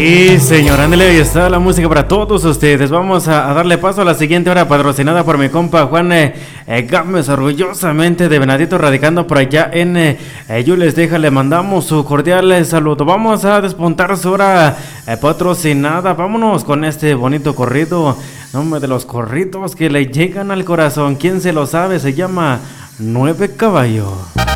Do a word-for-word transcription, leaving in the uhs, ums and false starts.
Sí, señor, ándale, ahí está la música para todos ustedes. Vamos a, a darle paso a la siguiente hora, patrocinada por mi compa Juan eh, eh, Gámez, orgullosamente de Venadito, radicando por allá en eh, eh, Yules Deja. Le mandamos su cordial eh, saludo. Vamos a despuntar su hora eh, patrocinada. Vámonos con este bonito corrido, nombre de los corridos que le llegan al corazón. ¿Quién se lo sabe? Se llama Nueve Caballos.